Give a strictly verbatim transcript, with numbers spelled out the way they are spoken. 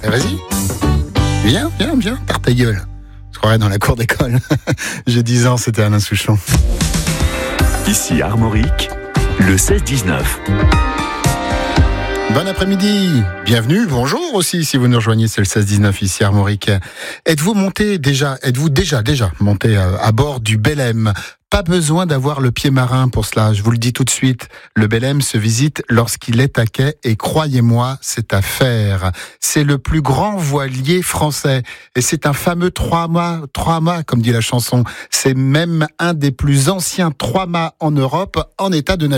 Vas-y. Viens, viens, viens, par ta gueule. Je croirais dans la cour d'école. J'ai dix ans, c'était Alain Souchon. Ici Armorique, le seize dix-neuf. Bon après-midi, bienvenue, bonjour aussi si vous nous rejoignez, c'est le seize dix-neuf ici Armorique. Êtes-vous monté déjà, êtes-vous déjà, déjà monté à bord du Belém ? Pas besoin d'avoir le pied marin pour cela, je vous le dis tout de suite. Le Belém se visite lorsqu'il est à quai et croyez-moi, c'est à faire. C'est le plus grand voilier français et c'est un fameux trois-mâts, trois-mâts comme dit la chanson. C'est même un des plus anciens trois-mâts en Europe en état de navigation.